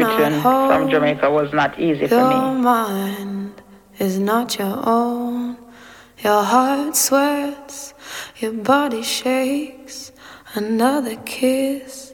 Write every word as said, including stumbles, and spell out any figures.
migration from Jamaica was not easy for me. Your mind is not your own. Your heart sweats, your body shakes. Another kiss